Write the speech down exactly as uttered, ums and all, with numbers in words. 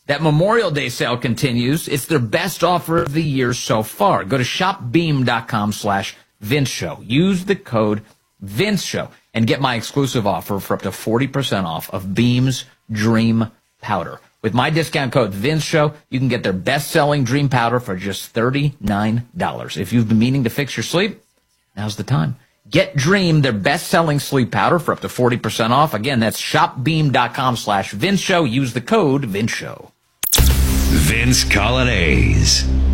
That Memorial Day sale continues. It's their best offer of the year so far. Go to shopbeam.com slash Vince Show. Use the code Vince Show and get my exclusive offer for up to forty percent off of Beam's Dream Powder. With my discount code Vince Show, you can get their best-selling Dream Powder for just thirty-nine dollars. If you've been meaning to fix your sleep, now's the time. Get Dream, their best-selling sleep powder, for up to forty percent off. Again, that's shopbeam.com slash Vince Show. Use the code Vince Show. Vince Coglianese.